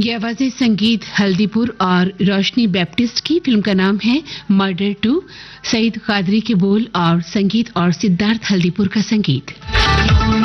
ये आवाजें संगीत हल्दीपुर और रोशनी बैप्टिस्ट की। फिल्म का नाम है मर्डर 2। सईद कादरी के बोल और संगीत और सिद्धार्थ हल्दीपुर का संगीत।